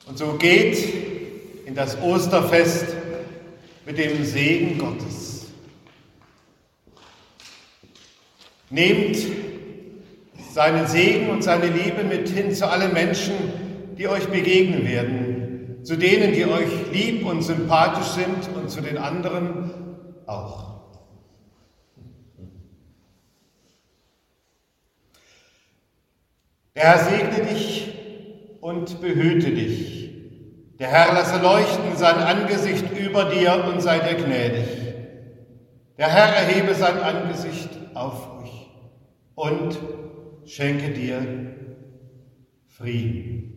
Und so geht in das Osterfest mit dem Segen Gottes. Nehmt seinen Segen und seine Liebe mit hin zu allen Menschen, die euch begegnen werden, zu denen, die euch lieb und sympathisch sind und zu den anderen auch. Der Herr segne dich und behüte dich. Der Herr lasse leuchten sein Angesicht über dir und sei dir gnädig. Der Herr erhebe sein Angesicht auf euch und schenke dir Frieden.